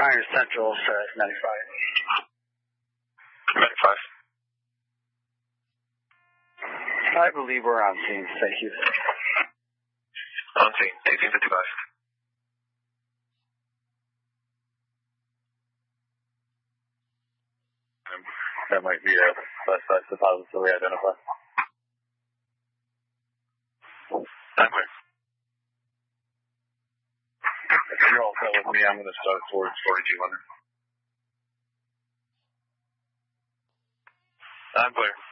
Iron Central, 95. 95. I believe we're on scene. Thank you. On scene, 1855. That might be a suspect to positively identify. I'm clear. If you're all set with me, I'm going to start towards 4200. I'm clear.